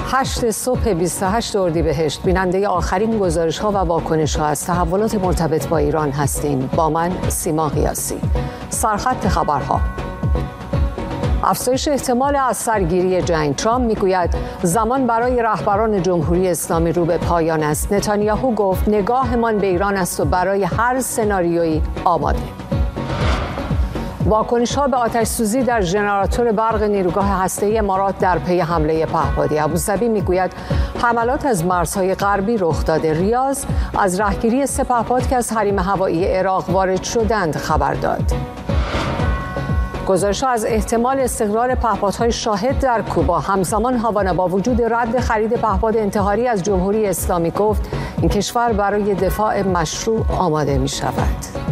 8 صبح 28 اردیبهشت بیننده آخرین گزارش‌ها و واکنش‌ها از تحولات مرتبط با ایران هستیم. با من سیما قیاسی. سرخط خبرها: افزایش احتمال از سرگیری جنگ. ترامپ میگوید زمان برای رهبران جمهوری اسلامی رو به پایان است. نتانیاهو گفت نگاهمان به ایران است و برای هر سناریویی آماده. واکنش‌ها به آتش‌سوزی در ژنراتور برق نیروگاه هسته‌ای امارات در پی حمله پهپادی. ابوظبی میگوید حملات از مرزهای غربی رخ داده. ریاض از رهگیری 3 پهپاد که از حریم هوایی عراق وارد شدند خبر داد. گزارش‌ها از احتمال استقرار پهپادهای شاهد در کوبا. همزمان هاوانا با وجود رد خرید پهپاد انتحاری از جمهوری اسلامی گفت این کشور برای دفاع مشروع آماده می‌شود.